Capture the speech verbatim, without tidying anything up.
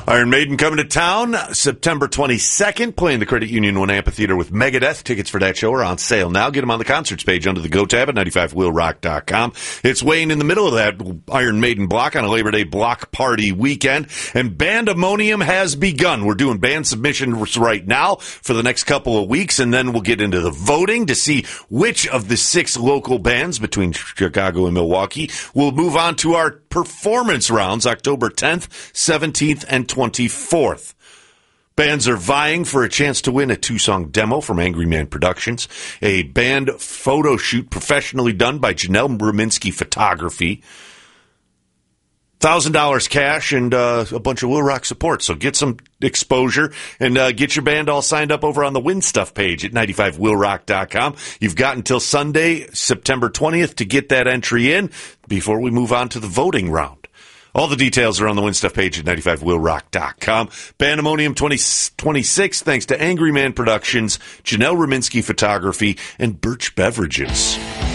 Iron Maiden coming to town September twenty-second, playing the Credit Union One Amphitheater with Megadeth. Tickets for that show are on sale now. Get them on the concerts page under the Go tab at ninety-five wheel rock dot com. It's weighing in the middle of that Iron Maiden block on a Labor Day block party weekend, and Bandemonium has begun. We're doing band submissions right now for the next couple of weeks, and then we'll get into the voting to see which of the six local bands between Chicago and Milwaukee will move on to our performance rounds October tenth, seventeenth, and twenty-fourth. Bands are vying for a chance to win a two-song demo from Angry Man Productions, a band photo shoot professionally done by Janelle Ruminski Photography, one thousand dollars cash, and uh, a bunch of Will Rock support. So get some exposure and uh, get your band all signed up over on the Win Stuff page at ninety-five wheel rock dot com. You've got until Sunday, September twentieth, to get that entry in before we move on to the voting round. All the details are on the Win Stuff page at ninety-five wheel rock dot com. Bandemonium twenty twenty-six, thanks to Angry Man Productions, Janelle Ruminski Photography, and Birch Beverages.